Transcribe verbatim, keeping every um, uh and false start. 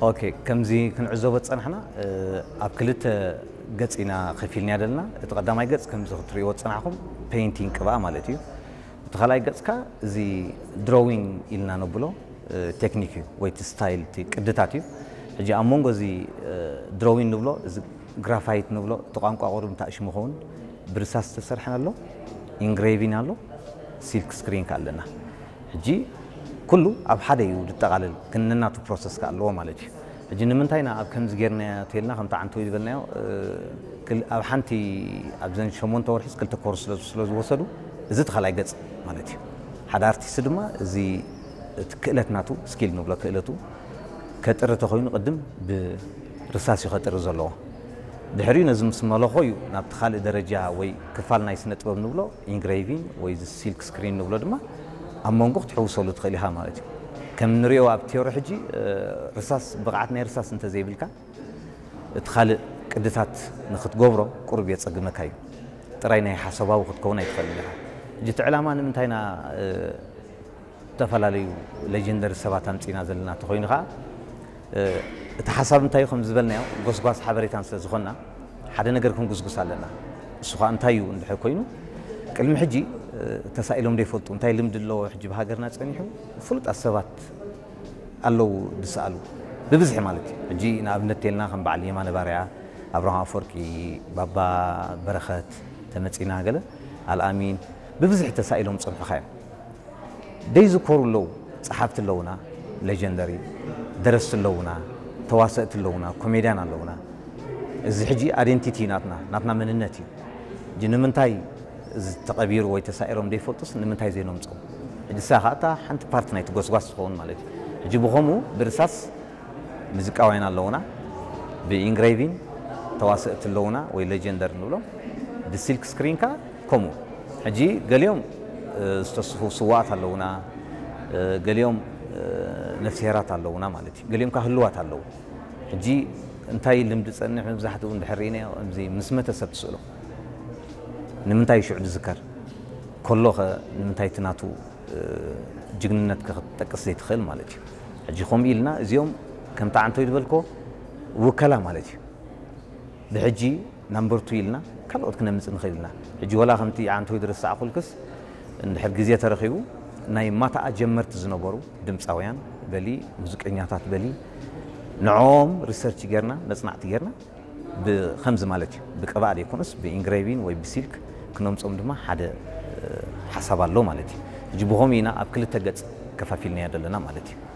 اوكي كمزي كنعزوبه صنحنا اب كلته ገጽና ከፊልና ያደልና ተቀዳማይ ገጽ ከምዚ ክትሪዎ ጽናኹም ፔይንቲንግ ቅባ ማለት እዩ ተኸላይ ገጽካ እዚ ድሮዊንግ ኢልና ነው ብሎ ቴክኒክ ወይ ስታይል ቅድታት እዩ እጂ አሞንጎ እዚ ድሮዊንግ ነው ብሎ እዚ ግራፋይት ነው ብሎ ተቋንቋ ቆርም ታሽሙ ሆን ብርሳስ ተሰርሐና አሎ ኢንግሬቪንግ አሎ ሲልክ ስክሪን ካለና እጂ ኩሉ ኣብ ሓደ እዩ ድጠቃለል ክንናቱ ፕሮሰስ ካለው ማለት እዩ እጂ ንምንታይና ኣብ ከምዚ ጌርና ተልና ከምታ አንቶ ይበልናዮ ክል ኣብ ሓንቲ ኣብ ዘን ሸሞንተ ወርሒስ ክልተ ኮርስ ስለ ዝወሰዱ እዚ ተኸላይ ገጽ ማለት እዩ ሓደ አርቲስት ድማ እዚ ክእለትናቱ ስኪል ነው ብሎ ክእለቱ ከጥር ተኾይኑ ቅድም ብርሳስ ይኸጥር ዘለዎ ድሕሪኡ ነዚ ምስ መለኾ እዩ ናብ ተኻልእ ደረጃ ወይ ክፋል ናይ ስነ ጥበብ ነው ብሎ ኢንግሬቪንግ ወይ ሲልክ ስክሪን ነው ብሎ ድማ ኣብ መንጎ ክትሕውሰሉ ትኽእል ኢኻ ማለት እዩ ከም ንሪኦ ኣብ ቲዮሪ ሕጂ ርሳስ ብቕዓት ናይ ርሳስ እንተ ዘይብልካ እቲ ካልእ ቅድታት ንኽትገብሮ ቁርብ የፀግመካ እዩ ጥራይ ናይ ሓሳባዊ ክትከውን ኣይትኽእልን ኢኻ እጂ እቲ ዕላማ ንምንታይና ዝተፈላለዩ ሌጀንደሪ ሰባት ኣምፂና ዘለና ተኾይኑ ከዓ እቲ ሓሳብ እንታይ እዩ ከም ዝበልናዮ ጎስጓስ ሓበሬታን ስለ ዝኾንና ሓደ ነገር ክንጉስጉስ ኣለና እሱ ከዓ እንታይ እዩ እንድሕር ኮይኑ ቅድሚ ሕጂ ተሳኢሎም ደይፈልጡ እንታይ ልምድ ኣለዎ ሕጂ ብሃገርና ፀኒሑ ፍሉጣት ሰባት ኣለው ድሰኣሉ ብብዝሒ ማለት እዩ ሕጂ ንኣብነት ተልና ከም በዓል የማነ ባርያ ኣብርሃም ኣፈወርቂ ባባ በረኸት ተመፂና ገለ አልአሚን ብብዝሒ ተሳኢሎም ፀንሑኻ እዮም ደይዝኮሩ ኣለው ፀሓፍቲ ኣለውና ሌጀንደሪ ደረስቲ ኣለውና ተዋሰእቲ ኣለውና ኮሜድያን ኣለውና እዚ ሕጂ አይደንቲቲ ናትና ናትና መንነት እዩ ሕጂ ንምንታይ እዚ ተቐቢሩ ወይ ተሳኢሮም ደይፈልጡስ ንምንታይ ዘይኖም ፀው ሕጂ ሳኻታ ሓንቲ ፓርቲ ናይ ትጎስጓስ ትኸውን ማለት እዩ ሕጂ ብኸምኡ ብርሳስ ሙዚቃውያን ኣለውና ብኢንግሬቪንግ ተዋሰእቲ ኣለውና ወይ ሌጀንደር ንብሎ ብሲልክ ስክሪንካ ከምኡ ሕጂ ገሊኦም ዝተስፉ ስዋኣት ኣለውና ገሊኦም ነፍሲሄራት ኣለውና ማለት እዩ ገሊኦም ካ ህልዋት ኣለዉ ሕጂ እንታይ ልምዲ ፀንሕ መብዛሕትኡ እንድሕሪእናዮ እዚ ምስ መተሰብ ትስእሎ ንምንታይ ሽዑ ዝዝከር ከሎኸ ንምንታይ ትናቱ ጅግንነት ክትጠቅስ ዘይትኽእል ማለት እዩ ሕጂ ከምኡ ኢልና እዚኦም ከምታ ዓንቶ ይድበልኮ ውከላ ማለት እዩ ብሕጂ ናምበርቱ ኢልና ካልኦት ክነምፅ ንኽእል ኢና ሕጂ ወላ ከምቲ ዓንቶ ይድረሳዕ ኩልክስ እንድሕር ግዜ ተረኺቡ ናይ ማታኣ ጀመርቲ ዝነበሩ ድምፃውያን በሊ ሙዚቀኛታት በሊ ንዖም ሪሰርች ጌርና መፅናዕቲ ጌርና ብከምዚ ማለት እዩ ብቅባእ ደይኮንስ ብኢንግሬቪንግ ወይ ብሲልክ ክነምፆም ድማ ሓደ ሓሳብ ኣሎ ማለት እዩ ሕጂ ብኸምኡ ኢና ኣብ ክልተ ገጽ ከፋፊልና ዘለና ማለት እዩ